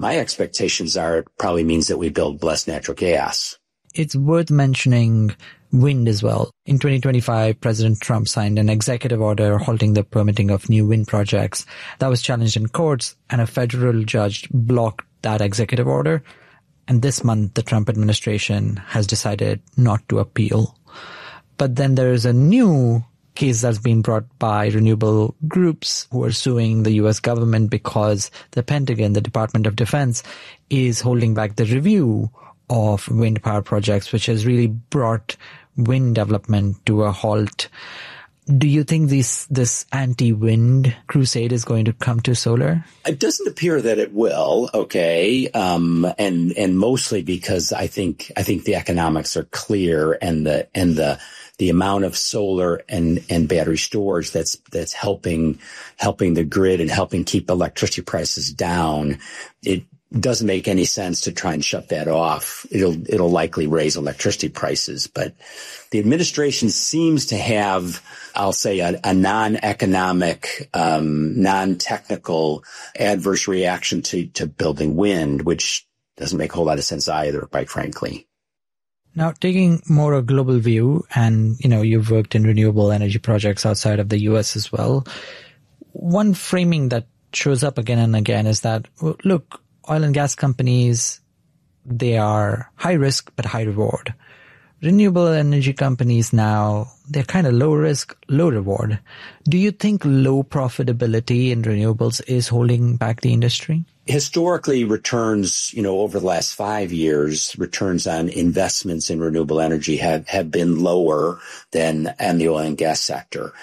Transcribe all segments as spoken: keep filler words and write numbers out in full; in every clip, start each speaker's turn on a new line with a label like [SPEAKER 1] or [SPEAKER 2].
[SPEAKER 1] my expectations are it probably means that we build less natural gas.
[SPEAKER 2] It's worth mentioning wind as well. In twenty twenty-five, President Trump signed an executive order halting the permitting of new wind projects. That was challenged in courts, and a federal judge blocked that executive order. And this month, the Trump administration has decided not to appeal. But then there is a new case that's been brought by renewable groups who are suing the U S government because the Pentagon, the Department of Defense, is holding back the review of wind power projects, which has really brought wind development to a halt. Do you think this this anti-wind crusade is going to come to solar?
[SPEAKER 1] It doesn't appear that it will. Okay, um, and and mostly because I think I think the economics are clear, and the and the the amount of solar and and battery storage that's that's helping helping the grid and helping keep electricity prices down. It doesn't make any sense to try and shut that off. It'll it'll likely raise electricity prices, but the administration seems to have, I'll say, a, a non-economic, um, non-technical adverse reaction to to building wind, which doesn't make a whole lot of sense either, quite frankly.
[SPEAKER 2] Now, taking more a global view, and you know, you've worked in renewable energy projects outside of the U S as well. One framing that shows up again and again is that, look, oil and gas companies, they are high risk but high reward. Renewable energy companies now, they're kind of low risk, low reward. Do you think low profitability in renewables is holding back the industry?
[SPEAKER 1] Historically, returns, you know, over the last five years, returns on investments in renewable energy have, have been lower than in the oil and gas sector.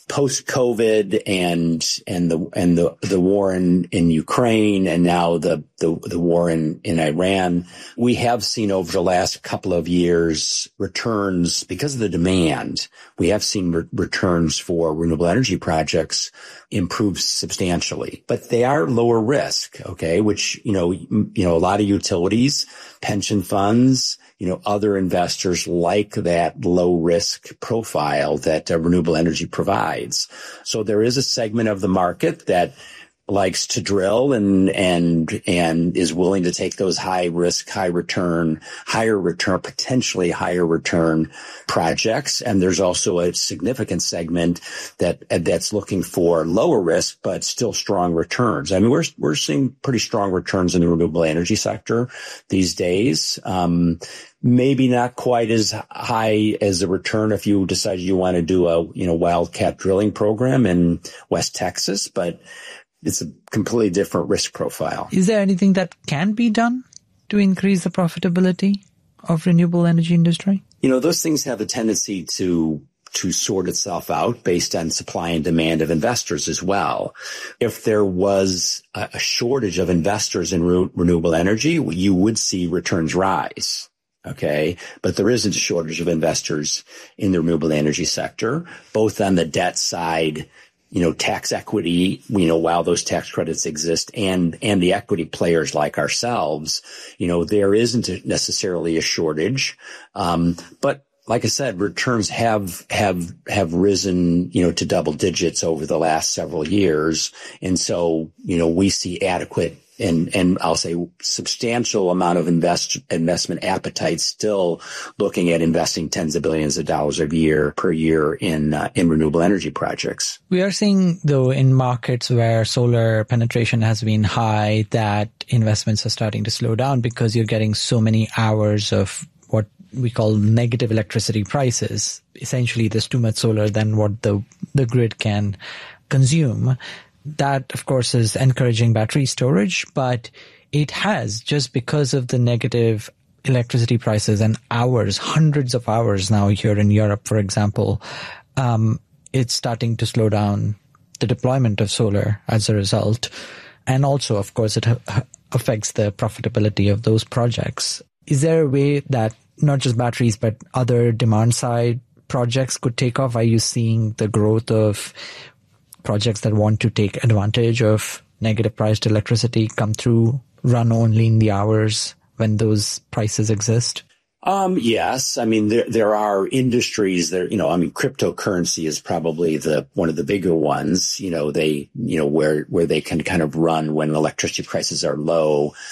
[SPEAKER 1] Post-COVID and and the and the the war in, in Ukraine, and now the, the the war in in Iran, we have seen over the last couple of years returns because of the demand. We have seen re- returns for renewable energy projects improve substantially, but they are lower risk. Okay, which you know you know a lot of utilities, pension funds, you know, other investors like that low risk profile that uh, renewable energy provides. So there is a segment of the market that likes to drill and, and, and is willing to take those high risk, high return, higher return, potentially higher return projects. And there's also a significant segment that, that's looking for lower risk, but still strong returns. I mean, we're, we're seeing pretty strong returns in the renewable energy sector these days. Um, Maybe not quite as high as a return if you decide you want to do a, you know, wildcat drilling program in West Texas, but it's a completely different risk profile.
[SPEAKER 2] Is there anything that can be done to increase the profitability of renewable energy industry?
[SPEAKER 1] You know, those things have a tendency to to sort itself out based on supply and demand of investors as well. If there was a, a shortage of investors in re- renewable energy, you would see returns rise. Okay. But there isn't a shortage of investors in the renewable energy sector, both on the debt side, you know, tax equity, you know, while those tax credits exist, and, and the equity players like ourselves, you know, there isn't necessarily a shortage. Um, but like I said, returns have, have, have risen, you know, to double digits over the last several years. And so, you know, we see adequate and, and I'll say substantial amount of invest, investment appetite still looking at investing tens of billions of dollars a year per year in, uh, in renewable energy projects.
[SPEAKER 2] We are seeing, though, in markets where solar penetration has been high, that investments are starting to slow down because you're getting so many hours of what we call negative electricity prices. Essentially, there's too much solar than what the, the grid can consume. That, of course, is encouraging battery storage, but it has, just because of the negative electricity prices and hours, hundreds of hours now here in Europe, for example, um, it's starting to slow down the deployment of solar as a result. And also, of course, it ha- affects the profitability of those projects. Is there a way that not just batteries, but other demand side projects could take off? Are you seeing the growth of projects that want to take advantage of negative priced electricity come through, run only in the hours when those prices exist?
[SPEAKER 1] Um, yes. I mean, there, there are industries that, you know, I mean, cryptocurrency is probably the, one of the bigger ones, you know, they, you know, where, where they can kind of run when electricity prices are low.